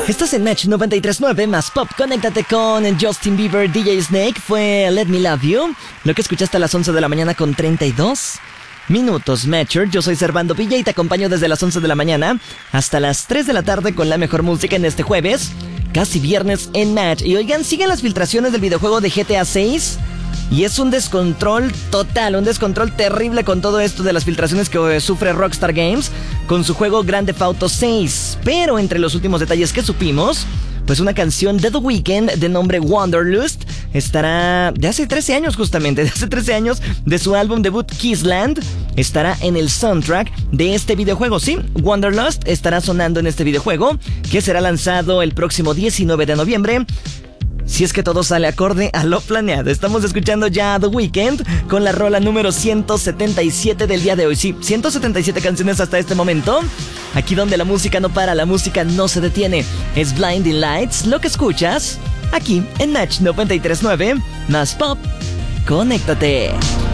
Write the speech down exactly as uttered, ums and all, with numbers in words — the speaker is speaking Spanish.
Estás en Match noventa y tres punto nueve más Pop. Conéctate con Justin Bieber, D J Snake. Fue Let Me Love You. Lo que escuchaste a las once de la mañana con treinta y dos minutos. Matcher, yo soy Servando Villa y te acompaño desde las once de la mañana hasta las tres de la tarde con la mejor música en este jueves, casi viernes en Match. Y oigan, siguen las filtraciones del videojuego de G T A seis. Y es un descontrol total, un descontrol terrible con todo esto de las filtraciones que sufre Rockstar Games con su juego Grand Theft Auto seis. Pero entre los últimos detalles que supimos, pues una canción de The Weeknd de nombre Wanderlust estará de hace trece años justamente, de hace trece años de su álbum debut Kissland, estará en el soundtrack de este videojuego. Sí, Wanderlust estará sonando en este videojuego que será lanzado el próximo diecinueve de noviembre. Si es que todo sale acorde a lo planeado. Estamos escuchando ya a The Weeknd con la rola número ciento setenta y siete del día de hoy. Sí, ciento setenta y siete canciones hasta este momento. Aquí donde la música no para, la música no se detiene. Es Blinding Lights, lo que escuchas aquí en Match noventa y tres punto nueve más Pop. Conéctate.